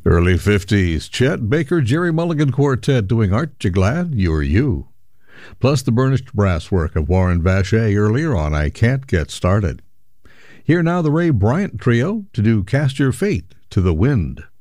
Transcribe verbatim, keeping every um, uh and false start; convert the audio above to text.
Early fifties, Chet Baker, Jerry Mulligan Quartet doing Aren't You Glad You're You? Plus the burnished brass work of Warren Vacher earlier on I Can't Get Started. Here now the Ray Bryant Trio to do Cast Your Fate to the Wind.